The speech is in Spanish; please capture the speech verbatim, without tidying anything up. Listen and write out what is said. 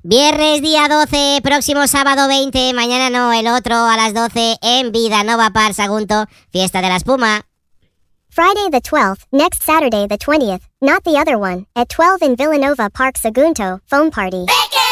Viernes día doce, próximo sábado veinte, mañana no, el otro a las doce en Vidanova Park, Sagunto, fiesta de la espuma. Friday the twelfth, next Saturday the twentieth, not the other one, at twelve in Villanova Park, Sagunto, foam party.